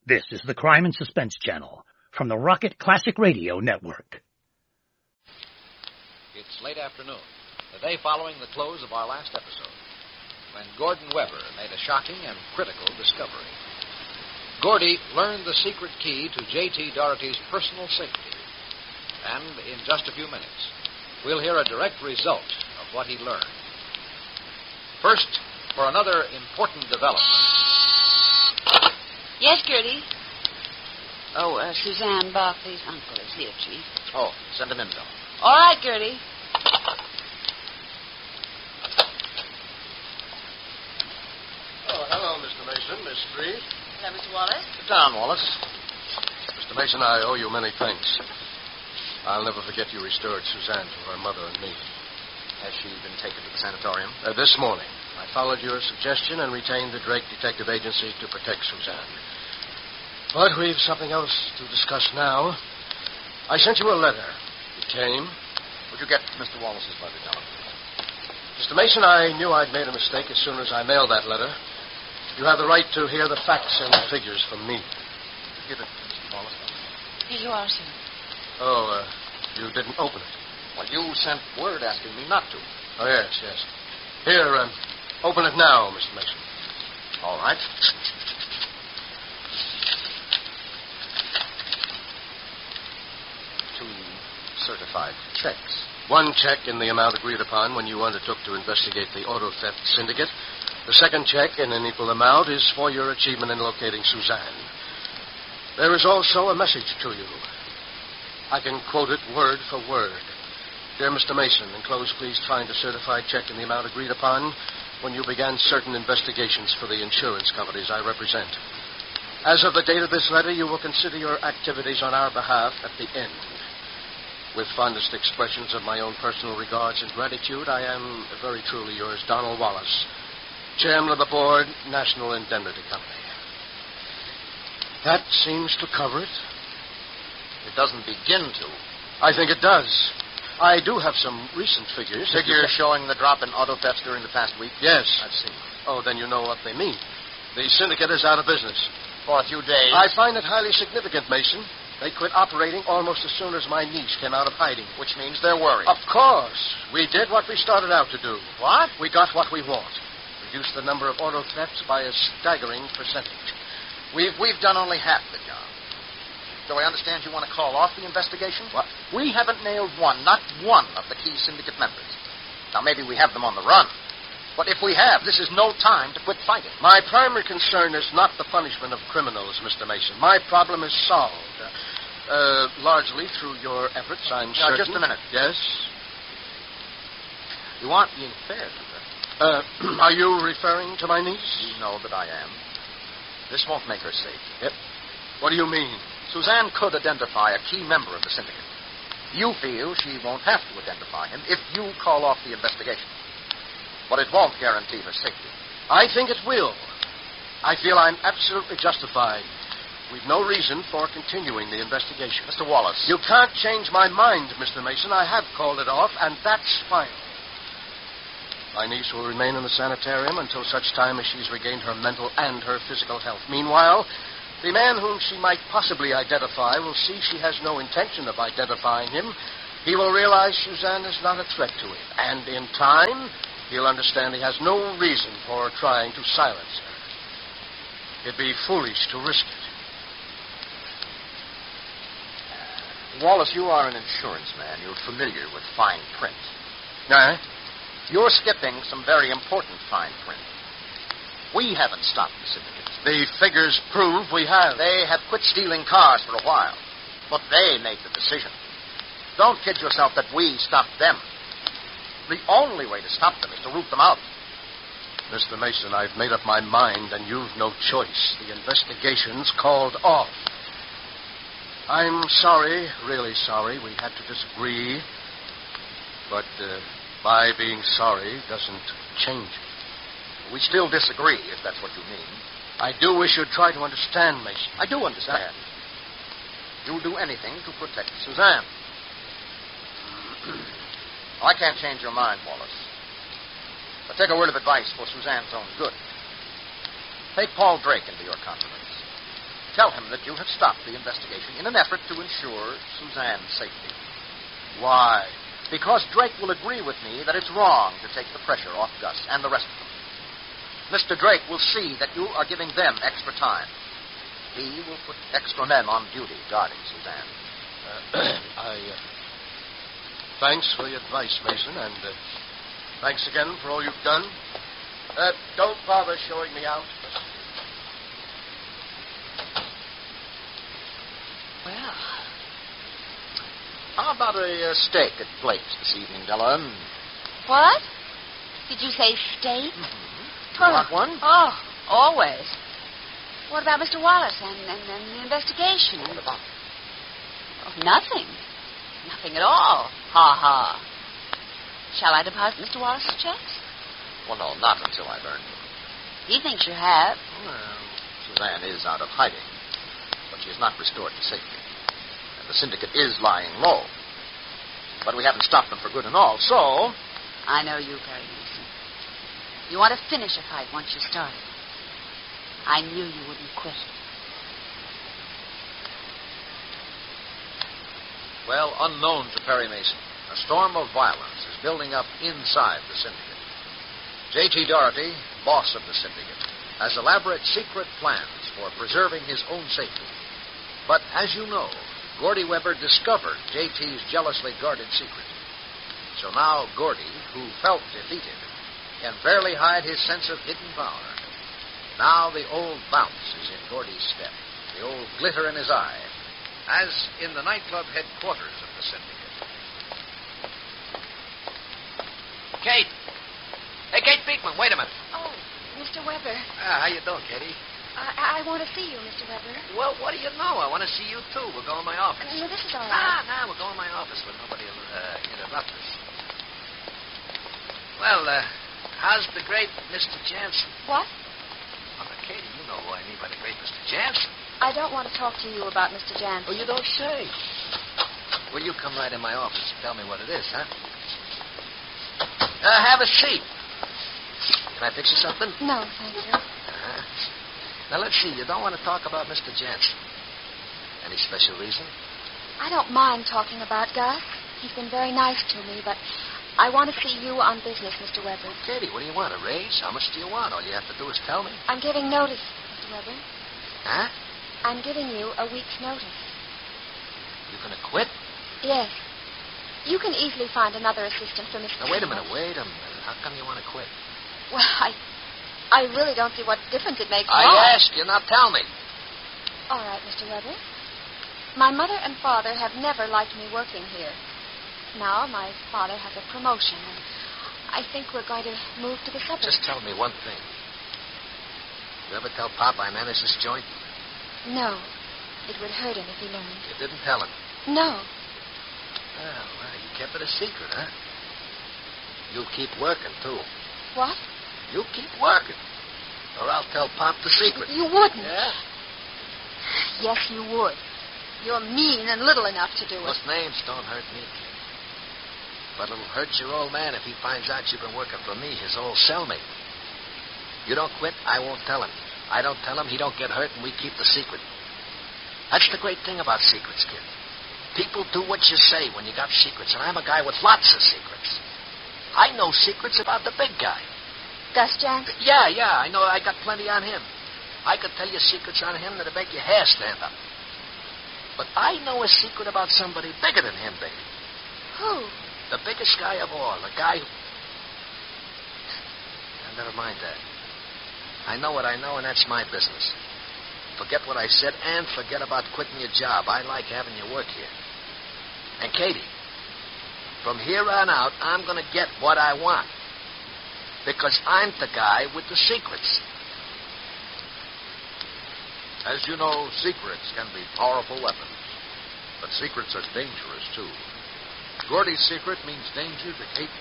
This is the Crime and Suspense Channel from the Rocket Classic Radio Network. It's late afternoon, the day following the close of our last episode, when Gordon Weber made a shocking and critical discovery. Gordy learned the secret key to J.T. Doherty's personal safety. And in just a few minutes, we'll hear a direct result of what he learned. First, for another important development. Yes, Gertie? Oh, Suzanne Barclay's uncle is here, Chief. Oh, send him in, Bill. All right, Gertie. Oh, hello, Mr. Mason, Miss Street. Hello, Mr. Wallace. Sit down, Wallace. Mr. Mason, I owe you many thanks. I'll never forget you restored Suzanne to her mother and me. Has she been taken to the sanatorium? This morning, I followed your suggestion and retained the Drake Detective Agency to protect Suzanne. But we've something else to discuss now. I sent you a letter. It came. Would you get Mr. Wallace's letter, John? Mr. Mason, I knew I'd made a mistake as soon as I mailed that letter. You have the right to hear the facts and figures from me. Give it to Mr. Wallace. Here you are, sir. Oh, you didn't open it. Well, you sent word asking me not to. Oh, yes. Here, open it now, Mr. Mason. All right. Two certified checks. One check in the amount agreed upon when you undertook to investigate the auto theft syndicate. The second check in an equal amount is for your achievement in locating Suzanne. There is also a message to you. I can quote it word for word. Dear Mr. Mason, enclosed, please find a certified check in the amount agreed upon when you began certain investigations for the insurance companies I represent. As of the date of this letter, you will consider your activities on our behalf at the end. With fondest expressions of my own personal regards and gratitude, I am very truly yours, Donald Wallace, Chairman of the Board, National Indemnity Company. That seems to cover it. It doesn't begin to. I think it does. I do have some recent figures. Figures showing the drop in auto thefts during the past week? Yes. I've seen. Oh, then you know what they mean. The syndicate is out of business. For a few days. I find it highly significant, Mason. They quit operating almost as soon as my niece came out of hiding. Which means they're worried. Of course. We did what we started out to do. What? We got what we want. Reduced the number of auto thefts by a staggering percentage. We've done only half the job. So I understand you want to call off the investigation? What? We haven't nailed not one of the key syndicate members. Now, maybe we have them on the run. But if we have, this is no time to quit fighting. My primary concern is not the punishment of criminals, Mr. Mason. My problem is solved. Largely through your efforts, I'm certain. Now, just a minute. Yes? You aren't being fair to her. Are you referring to my niece? You know that I am. This won't make her safe. Yep. What do you mean? Suzanne could identify a key member of the syndicate. You feel she won't have to identify him if you call off the investigation. But it won't guarantee her safety. I think it will. I feel I'm absolutely justified. We've no reason for continuing the investigation. Mr. Wallace. You can't change my mind, Mr. Mason. I have called it off, and that's final. My niece will remain in the sanitarium until such time as she's regained her mental and her physical health. Meanwhile, the man whom she might possibly identify will see she has no intention of identifying him. He will realize Suzanne is not a threat to him. And in time, he'll understand he has no reason for trying to silence her. It'd be foolish to risk it. Wallace, you are an insurance man. You're familiar with fine print. Aye? You're skipping some very important fine print. We haven't stopped the syndicates. The figures prove we have. They have quit stealing cars for a while. But they made the decision. Don't kid yourself that we stopped them. The only way to stop them is to root them out. Mr. Mason, I've made up my mind, and you've no choice. The investigation's called off. I'm sorry, really sorry, we had to disagree. But my being sorry doesn't change it. We still disagree, if that's what you mean. I do wish you'd try to understand, Mason. I do understand. You'll do anything to protect Suzanne. I can't change your mind, Wallace. But take a word of advice for Suzanne's own good. Take Paul Drake into your confidence. Tell him that you have stopped the investigation in an effort to ensure Suzanne's safety. Why? Because Drake will agree with me that it's wrong to take the pressure off Gus and the rest of them. Mr. Drake will see that you are giving them extra time. He will put extra men on duty guarding Suzanne. Thanks for the advice, Mason, and thanks again for all you've done. Don't bother showing me out. Well, How about a steak at Blake's this evening, Della? what? Did you say steak? You want one? Oh, always. What about Mr. Wallace and the investigation? What about? Oh, nothing. Nothing at all. Ha ha. Shall I deposit Mr. Wallace's checks? Well, no, not until I've earned them. He thinks you have. Well, Suzanne is out of hiding, but she is not restored to safety. And the syndicate is lying low. But we haven't stopped them for good and all, so... I know you, Perry Mason. You want to finish a fight once you start it. I knew you wouldn't quit. Well, unknown to Perry Mason, a storm of violence is building up inside the syndicate. J.T. Doherty, boss of the syndicate, has elaborate secret plans for preserving his own safety. But as you know, Gordy Weber discovered J.T.'s jealously guarded secret. So now Gordy, who felt defeated, can barely hide his sense of hidden power. Now the old bounce is in Gordy's step, the old glitter in his eye, as in the nightclub headquarters of the syndicate. Kate! Hey, Kate Beekman, wait a minute. Oh, Mr. Weber. How you doing, Katie? I want to see you, Mr. Weber. Well, what do you know? I want to see you, too. We'll go in my office. No, this is all right. We'll go in my office where nobody will interrupt us. Well, how's the great Mr. Jansen? What? Oh, now, Katie, you know who I mean by the great Mr. Jansen. I don't want to talk to you about Mr. Jansen. Oh, you don't say. Well, you come right in my office and tell me what it is, huh? Have a seat. Can I fix you something? No, thank you. Now, let's see. You don't want to talk about Mr. Jansen. Any special reason? I don't mind talking about Gus. He's been very nice to me, but I want to see you on business, Mr. Weber. Katie, what do you want? A raise? How much do you want? All you have to do is tell me. I'm giving notice, Mr. Weber. Huh? I'm giving you a week's notice. You going to quit? Yes. You can easily find another assistant for Mr. Now, wait a Kimball. minute. How come you want to quit? Well, I really don't see what difference it makes. I asked you, now tell me. All right, Mr. Weber. My mother and father have never liked me working here. Now my father has a promotion, and I think we're going to move to the suburbs. Just tell me one thing. You ever tell Pop I manage this joint? No. It would hurt him if he learned. You didn't tell him. No. Well, you kept it a secret, huh? You keep working, too. What? You keep working. Or I'll tell Pop the secret. You wouldn't. Yeah? Yes, you would. You're mean and little enough to do it. Most names don't hurt me, kid. But it'll hurt your old man if he finds out you've been working for me, his old cellmate. You don't quit, I won't tell him. I don't tell him, he don't get hurt, and we keep the secret. That's the great thing about secrets, kid. People do what you say when you got secrets, and I'm a guy with lots of secrets. I know secrets about the big guy. Gus Jansen? Yeah, I know. I got plenty on him. I could tell you secrets on him that'd make your hair stand up. But I know a secret about somebody bigger than him, baby. Who? The biggest guy of all. The guy who... Now, never mind that. I know what I know, and that's my business. Forget what I said, and forget about quitting your job. I like having you work here. And, Katie, from here on out, I'm going to get what I want. Because I'm the guy with the secrets. As you know, secrets can be powerful weapons. But secrets are dangerous, too. Gordy's secret means danger to Kate